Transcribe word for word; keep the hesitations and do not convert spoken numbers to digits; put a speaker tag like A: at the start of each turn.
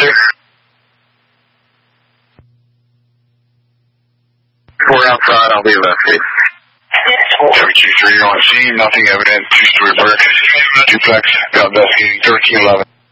A: sir. Four outside, I'll be left, please.
B: seven two three, you're on scene, nothing evident, two-story brick, duplex, got investigating thirteen eleven.